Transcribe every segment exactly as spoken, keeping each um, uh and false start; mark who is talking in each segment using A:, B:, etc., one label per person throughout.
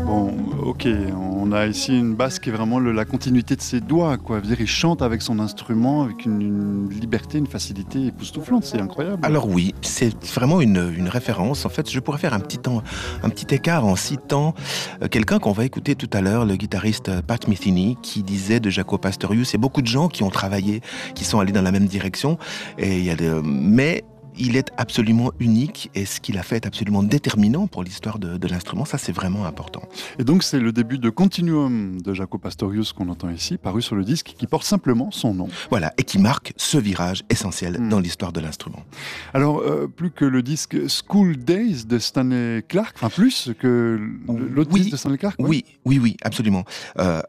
A: Bon, ok, on a ici une basse qui est vraiment le- la continuité de ses doigts, quoi. Je veux dire, il chante avec son instrument, avec une, une liberté, une facilité époustouflante, c'est incroyable.
B: Alors oui, c'est vraiment une, une référence. En fait, je pourrais faire un petit, temps, un petit écart en citant euh, quelqu'un qu'on va écouter tout à l'heure, le guitariste euh, Pat Metheny, qui disait de Jaco Pastorius, il y a beaucoup de gens qui ont travaillé, qui sont allés dans la même direction, et il y a de, mais il est absolument unique, et ce qu'il a fait est absolument déterminant pour l'histoire de, de l'instrument. Ça, c'est vraiment important.
A: Et donc, c'est le début de Continuum de Jaco Pastorius qu'on entend ici, paru sur le disque, qui porte simplement son nom.
B: Voilà, et qui marque ce virage essentiel
A: Hmm.
B: dans l'histoire de l'instrument.
A: Alors, euh, plus que le disque School Days de Stanley Clarke, enfin plus que l'autre
B: Oui,
A: disque de Stanley Clarke, ouais.
B: oui, oui, oui, absolument. Euh,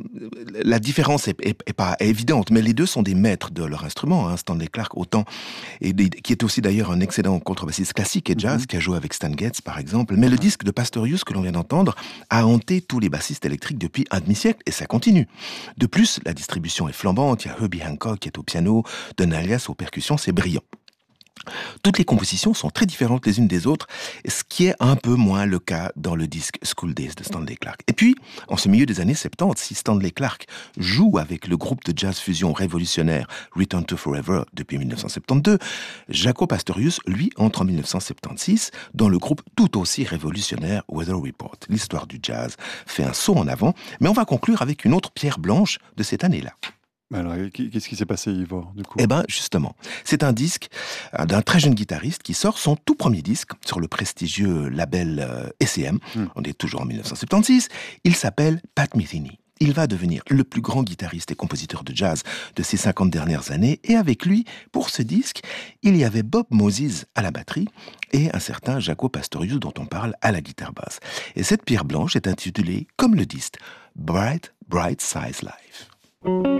B: la différence est, est, est pas évidente, mais les deux sont des maîtres de leur instrument. Hein. Stanley Clarke, autant, et des, qui est aussi d'ailleurs un excellent contrebassiste classique et jazz,
A: Mm-hmm.
B: qui a joué avec Stan Getz, par exemple. Mais le disque de Pastorius que l'on vient d'entendre a hanté tous les bassistes électriques depuis un demi-siècle, et ça continue. De plus, la distribution est flambante. Il y a Herbie Hancock qui est au piano, Don Alias aux percussions, c'est brillant. Toutes les compositions sont très différentes les unes des autres, ce qui est un peu moins le cas dans le disque School Days de Stanley Clarke. Et puis, en ce milieu des années soixante-dix, si Stanley Clarke joue avec le groupe de jazz fusion révolutionnaire Return to Forever depuis dix-neuf cent soixante-douze, Jaco Pastorius, lui, entre en dix-neuf cent soixante-seize dans le groupe tout aussi révolutionnaire Weather Report. L'histoire du jazz fait un saut en avant, mais on va conclure avec une autre pierre blanche de cette année-là.
A: Alors, qu'est-ce qui s'est passé, Ivor, du coup ?
B: Eh bien, justement, c'est un disque d'un très jeune guitariste qui sort son tout premier disque sur le prestigieux label euh, S et M. Mm. On est toujours en dix-neuf cent soixante-seize. Il s'appelle Pat Metheny. Il va devenir le plus grand guitariste et compositeur de jazz de ces cinquante dernières années. Et avec lui, pour ce disque, il y avait Bob Moses à la batterie et un certain Jaco Pastorius dont on parle à la guitare basse. Et cette pierre blanche est intitulée, comme le disque, Bright, Bright Size Life.